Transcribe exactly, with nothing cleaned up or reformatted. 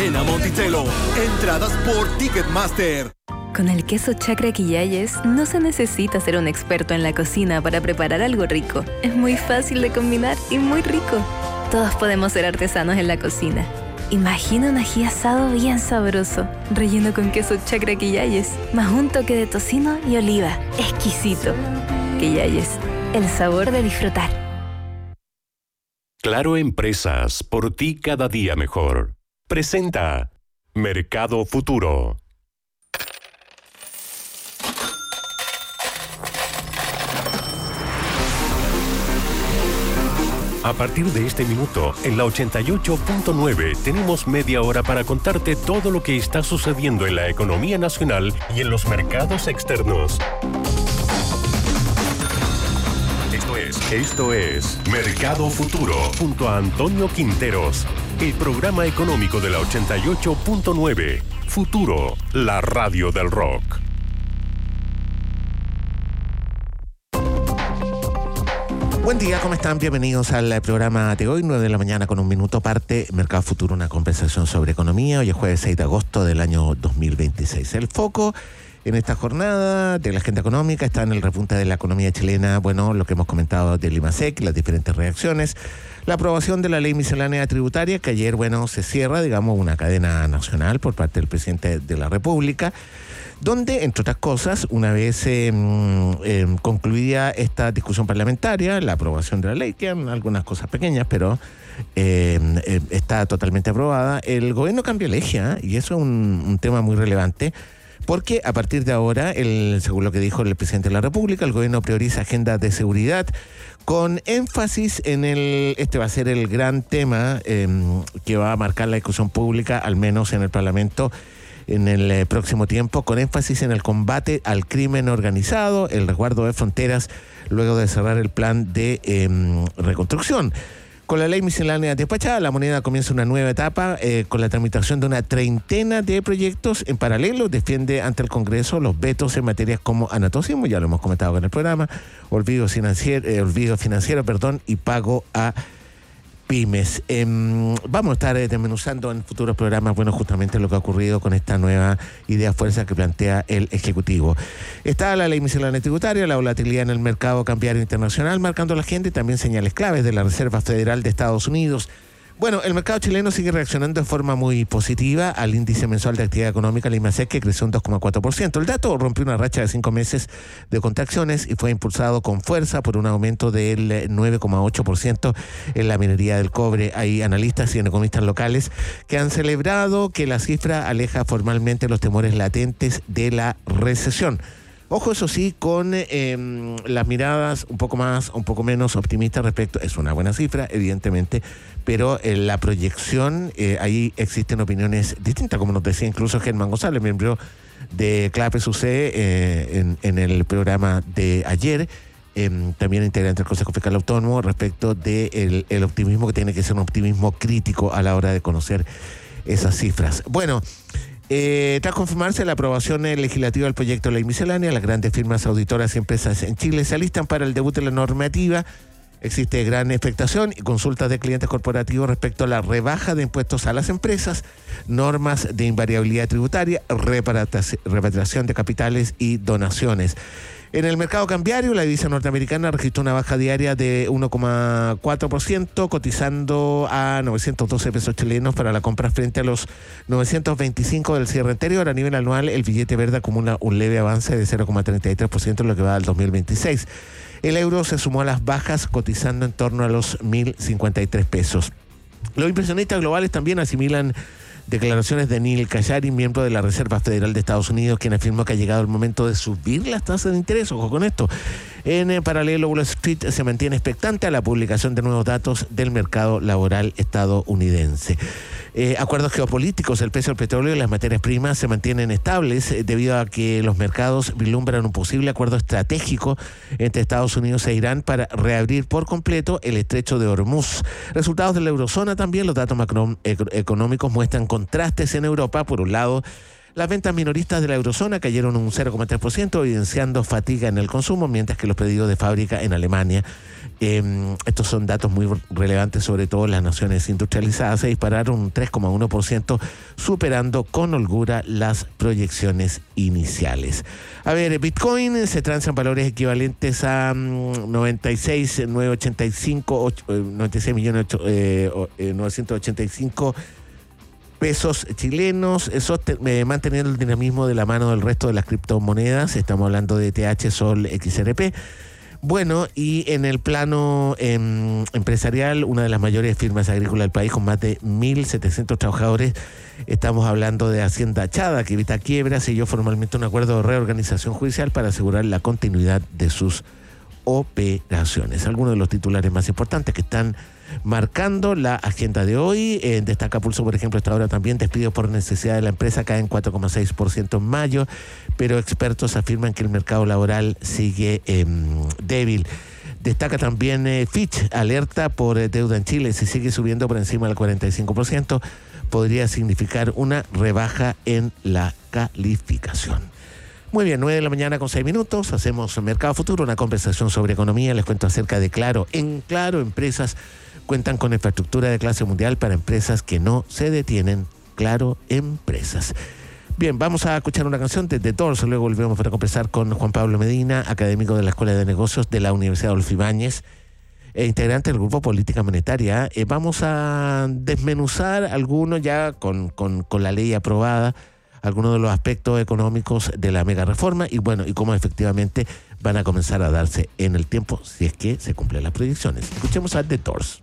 Arena Monticello. Entradas por Ticketmaster. Con el queso Chacra Quillayes no se necesita ser un experto en la cocina para preparar algo rico. Es muy fácil de combinar y muy rico. Todos podemos ser artesanos en la cocina. Imagina un ají asado bien sabroso, relleno con queso Chacra Quillayes, más un toque de tocino y oliva. Exquisito. Quillayes, el sabor de disfrutar. Claro Empresas, por ti cada día mejor. Presenta Mercado Futuro. A partir de este minuto, en la ochenta y ocho punto nueve, tenemos media hora para contarte todo lo que está sucediendo en la economía nacional y en los mercados externos. Esto es, esto es Mercado Futuro, junto a Antonio Quinteros, el programa económico de la ochenta y ocho punto nueve. Futuro, la radio del rock. Buen día, ¿cómo están? Bienvenidos al programa de hoy, nueve de la mañana con un minuto parte, Mercado Futuro, una conversación sobre economía. Hoy es jueves seis de agosto del año dos mil veintiséis. El foco en esta jornada de la agenda económica está en el repunte de la economía chilena, bueno, lo que hemos comentado del IMASEC, las diferentes reacciones, la aprobación de la ley miscelánea tributaria, que ayer, bueno, se cierra, digamos, una cadena nacional por parte del presidente de la República, donde, entre otras cosas, una vez eh, eh, concluida esta discusión parlamentaria, la aprobación de la ley, quedan algunas cosas pequeñas, pero eh, eh, está totalmente aprobada, el gobierno cambia el eje, ¿eh? Y eso es un, un tema muy relevante, porque a partir de ahora, el, según lo que dijo el presidente de la República, el gobierno prioriza agendas de seguridad con énfasis en el, este va a ser el gran tema eh, que va a marcar la discusión pública, al menos en el Parlamento, en el eh, próximo tiempo, con énfasis en el combate al crimen organizado, el resguardo de fronteras, luego de cerrar el plan de eh, reconstrucción. Con la ley miscelánea despachada, la moneda comienza una nueva etapa eh, con la tramitación de una treintena de proyectos en paralelo. Defiende ante el Congreso los vetos en materias como anatocismo, ya lo hemos comentado en el programa, olvido financiero, eh, olvido financiero perdón, y pago a pymes. Eh, vamos a estar eh, desmenuzando en futuros programas, bueno, justamente lo que ha ocurrido con esta nueva idea fuerza que plantea el Ejecutivo. Está la ley miscelánea tributaria, la volatilidad en el mercado cambiario internacional, marcando la agenda y también señales claves de la Reserva Federal de Estados Unidos. Bueno, el mercado chileno sigue reaccionando de forma muy positiva al índice mensual de actividad económica, el IMASEC, que creció un dos coma cuatro por ciento. El dato rompió una racha de cinco meses de contracciones y fue impulsado con fuerza por un aumento del nueve coma ocho por ciento en la minería del cobre. Hay analistas y economistas locales que han celebrado que la cifra aleja formalmente los temores latentes de la recesión. Ojo, eso sí, con eh, las miradas un poco más, un poco menos optimistas respecto, es una buena cifra, evidentemente, pero en la proyección, eh, ahí existen opiniones distintas, como nos decía incluso Germán González, miembro de Clave S U C, eh, en, en el programa de ayer, eh, también integrante del Consejo Fiscal Autónomo, respecto del de el optimismo que tiene que ser un optimismo crítico a la hora de conocer esas cifras. Bueno, Eh, tras confirmarse la aprobación legislativa del proyecto de ley miscelánea, las grandes firmas auditoras y empresas en Chile se alistan para el debut de la normativa. Existe gran expectación y consultas de clientes corporativos respecto a la rebaja de impuestos a las empresas, normas de invariabilidad tributaria, repatriación de capitales y donaciones. En el mercado cambiario, la divisa norteamericana registró una baja diaria de uno coma cuatro por ciento, cotizando a novecientos doce pesos chilenos para la compra frente a los novecientos veinticinco del cierre anterior. A nivel anual, el billete verde acumula un leve avance de cero coma treinta y tres por ciento en lo que va al dos mil veintiséis. El euro se sumó a las bajas, cotizando en torno a los mil cincuenta y tres pesos. Los inversionistas globales también asimilan declaraciones de Neil Kashari, miembro de la Reserva Federal de Estados Unidos, quien afirmó que ha llegado el momento de subir las tasas de interés. Ojo con esto. En el paralelo, Wall Street se mantiene expectante a la publicación de nuevos datos del mercado laboral estadounidense. Eh, acuerdos geopolíticos, el precio del petróleo y las materias primas se mantienen estables eh, debido a que los mercados vislumbran un posible acuerdo estratégico entre Estados Unidos e Irán para reabrir por completo el estrecho de Hormuz. Resultados de la eurozona también, los datos macroeconómicos muestran contrastes en Europa. Por un lado, Las ventas minoristas de la eurozona cayeron un cero coma tres por ciento, evidenciando fatiga en el consumo, mientras que los pedidos de fábrica en Alemania, eh, estos son datos muy relevantes, sobre todo en las naciones industrializadas, se dispararon un tres coma uno por ciento, superando con holgura las proyecciones iniciales. A ver, Bitcoin se transa en valores equivalentes a um, noventa y seis mil novecientos ochenta y cinco, noventa y seis millones novecientos ochenta y cinco pesos chilenos, eso eh, manteniendo el dinamismo de la mano del resto de las criptomonedas. Estamos hablando de E T H, Sol, X R P. Bueno, y en el plano eh, empresarial, una de las mayores firmas agrícolas del país, con más de mil setecientos trabajadores, estamos hablando de Hacienda Chada, que evita quiebras, selló formalmente un acuerdo de reorganización judicial para asegurar la continuidad de sus operaciones. Algunos de los titulares más importantes que están marcando la agenda de hoy. Eh, destaca Pulso, por ejemplo, esta hora también: despidos por necesidad de la empresa caen cuatro coma seis por ciento en mayo, pero expertos afirman que el mercado laboral sigue eh, débil. Destaca también eh, Fitch, alerta por eh, deuda en Chile. Si sigue subiendo por encima del cuarenta y cinco por ciento, podría significar una rebaja en la calificación. Muy bien, nueve de la mañana con seis minutos, hacemos Mercado Futuro, una conversación sobre economía. Les cuento acerca de Claro. En Claro, empresas cuentan con infraestructura de clase mundial para empresas que no se detienen. Claro Empresas. Bien, vamos a escuchar una canción de The Doors, luego volvemos para conversar con Juan Pablo Medina, académico de la Escuela de Negocios de la Universidad Adolfo Ibáñez, e integrante del Grupo Política Monetaria. Eh, vamos a desmenuzar algunos ya con, con, con la ley aprobada, algunos de los aspectos económicos de la mega reforma y bueno, y cómo efectivamente van a comenzar a darse en el tiempo si es que se cumplen las proyecciones. Escuchemos a The Doors.